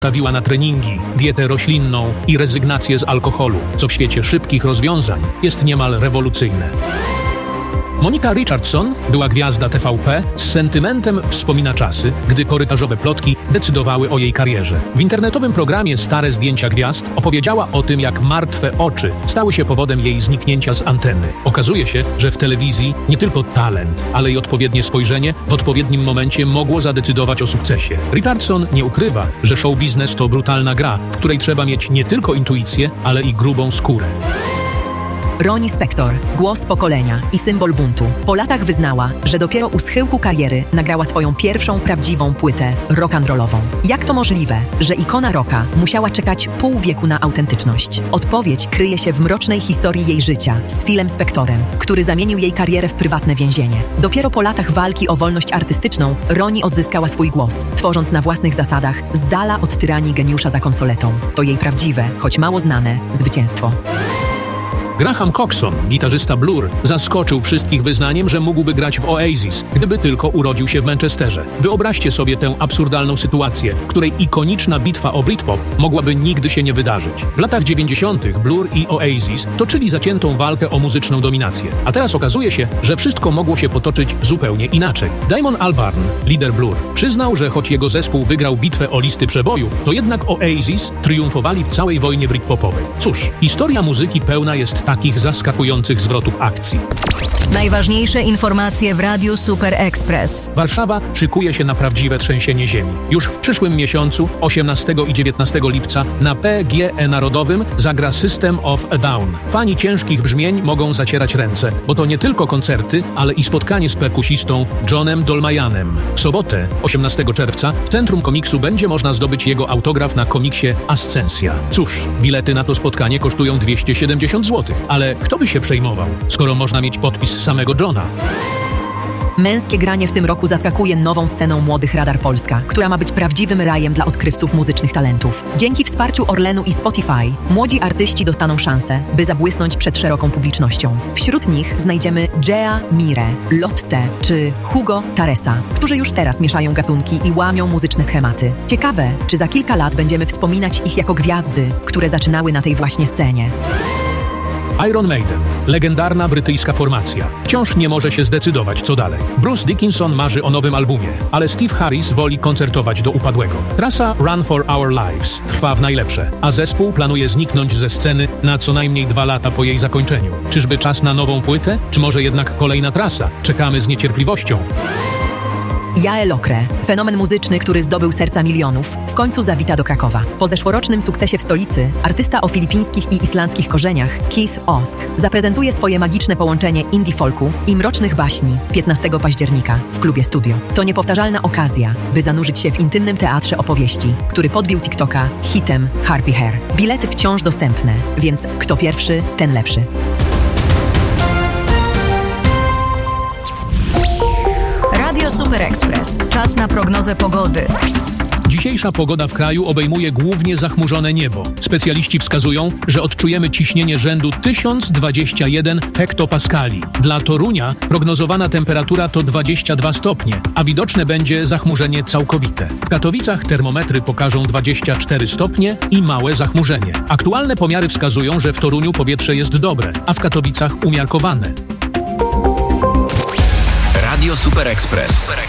stawiła na treningi, dietę roślinną i rezygnację z alkoholu, co w świecie szybkich rozwiązań jest niemal rewolucyjne. Monika Richardson, była gwiazda TVP, z sentymentem wspomina czasy, gdy korytarzowe plotki decydowały o jej karierze. W internetowym programie Stare zdjęcia gwiazd opowiedziała o tym, jak martwe oczy stały się powodem jej zniknięcia z anteny. Okazuje się, że w telewizji nie tylko talent, ale i odpowiednie spojrzenie w odpowiednim momencie mogło zadecydować o sukcesie. Richardson nie ukrywa, że show biznes to brutalna gra, w której trzeba mieć nie tylko intuicję, ale i grubą skórę. Ronnie Spector, głos pokolenia i symbol buntu. Po latach wyznała, że dopiero u schyłku kariery nagrała swoją pierwszą prawdziwą płytę rock'n'rollową. Jak to możliwe, że ikona rocka musiała czekać pół wieku na autentyczność? Odpowiedź kryje się w mrocznej historii jej życia z Philem Spectorem, który zamienił jej karierę w prywatne więzienie. Dopiero po latach walki o wolność artystyczną Ronnie odzyskała swój głos, tworząc na własnych zasadach, z dala od tyranii geniusza za konsoletą. To jej prawdziwe, choć mało znane, zwycięstwo. Graham Coxon, gitarzysta Blur, zaskoczył wszystkich wyznaniem, że mógłby grać w Oasis, gdyby tylko urodził się w Manchesterze. Wyobraźcie sobie tę absurdalną sytuację, w której ikoniczna bitwa o Britpop mogłaby nigdy się nie wydarzyć. W latach 90. Blur i Oasis toczyli zaciętą walkę o muzyczną dominację. A teraz okazuje się, że wszystko mogło się potoczyć zupełnie inaczej. Damon Albarn, lider Blur, przyznał, że choć jego zespół wygrał bitwę o listy przebojów, to jednak Oasis triumfowali w całej wojnie britpopowej. Cóż, historia muzyki pełna jest takich zaskakujących zwrotów akcji. Najważniejsze informacje w Radiu Super Express. Warszawa szykuje się na prawdziwe trzęsienie ziemi. Już w przyszłym miesiącu, 18 i 19 lipca, na PGE Narodowym zagra System of a Down. Fani ciężkich brzmień mogą zacierać ręce, bo to nie tylko koncerty, ale i spotkanie z perkusistą Johnem Dolmayanem. W sobotę, 18 czerwca, w Centrum Komiksu będzie można zdobyć jego autograf na komiksie Ascensia. Cóż, bilety na to spotkanie kosztują 270 zł, ale kto by się przejmował, skoro można mieć podpis samego Johna? Męskie granie w tym roku zaskakuje nową sceną Młodych Radar Polska, która ma być prawdziwym rajem dla odkrywców muzycznych talentów. Dzięki wsparciu Orlenu i Spotify młodzi artyści dostaną szansę, by zabłysnąć przed szeroką publicznością. Wśród nich znajdziemy Gea Mire, Lotte czy Hugo Taresa, którzy już teraz mieszają gatunki i łamią muzyczne schematy. Ciekawe, czy za kilka lat będziemy wspominać ich jako gwiazdy, które zaczynały na tej właśnie scenie. Iron Maiden, legendarna brytyjska formacja, wciąż nie może się zdecydować, co dalej. Bruce Dickinson marzy o nowym albumie, ale Steve Harris woli koncertować do upadłego. Trasa Run for Our Lives trwa w najlepsze, a zespół planuje zniknąć ze sceny na co najmniej 2 lata po jej zakończeniu. Czyżby czas na nową płytę? Czy może jednak kolejna trasa? Czekamy z niecierpliwością. Jae Lokre, fenomen muzyczny, który zdobył serca milionów, w końcu zawita do Krakowa. Po zeszłorocznym sukcesie w stolicy, artysta o filipińskich i islandzkich korzeniach, Keith Osk, zaprezentuje swoje magiczne połączenie indie folku i mrocznych baśni 15 października w klubie Studio. To niepowtarzalna okazja, by zanurzyć się w intymnym teatrze opowieści, który podbił TikToka hitem Harpy Hair. Bilety wciąż dostępne, więc kto pierwszy, ten lepszy. Radio Super Express. Czas na prognozę pogody. Dzisiejsza pogoda w kraju obejmuje głównie zachmurzone niebo. Specjaliści wskazują, że odczujemy ciśnienie rzędu 1021 hektopaskali. Dla Torunia prognozowana temperatura to 22 stopnie, a widoczne będzie zachmurzenie całkowite. W Katowicach termometry pokażą 24 stopnie i małe zachmurzenie. Aktualne pomiary wskazują, że w Toruniu powietrze jest dobre, a w Katowicach umiarkowane. Radio Super Express.